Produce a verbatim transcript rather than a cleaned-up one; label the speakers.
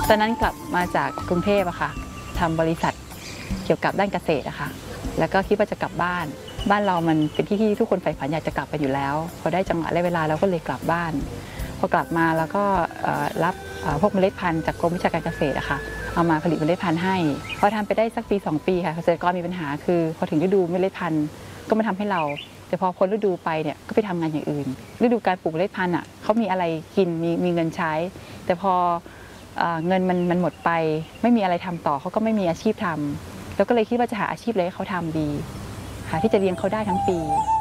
Speaker 1: ตอนนั้นกลับมาจากกรุงเทพอะค่ะทำบริษัทเกี่ยวกับด้านเกษตรอะค่ะแล้วก็คิดว่าจะกลับบ้านบ้านเรามันเป็นที่ที่ทุกคนใฝ่ฝันอยากจะกลับไปอยู่แล้วพอได้จังหวะและเวลาเราก็เลยกลับบ้านพอกลับมาแล้วก็รับพวกเมล็ดพันธุ์จากกรมวิชาการเกษตรอะค่ะเอามาผลิตเมล็ดพันธุ์ให้พอทำไปได้สักปีสองปีค่ะเกษตรกรมีปัญหาคือพอถึงฤดูเมล็ดพันธุ์ก็มาทำให้เราแต่พอพ้นฤดูไปเนี่ยก็ไปทำงานอย่างอื่นฤดูการปลูกเมล็ดพันธุ์อ่ะเขามีอะไรกินมีมีเงินใช้แต่พอเงินมันมันหมดไปไม่มีอะไรทำต่อเขาก็ไม่มีอาชีพทำแล้วก็เลยคิดว่าจะหาอาชีพอะไรให้เขาทำดีค่ะที่จะเลี้ยงเขาได้ทั้งปี